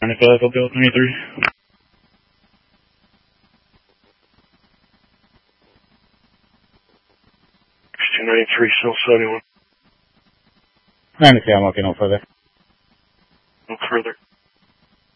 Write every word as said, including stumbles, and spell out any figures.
ninety-five, I'll go with ninety-three. two ninety-three, still seventy-one. ninety-three, I'm okay, no further. No further.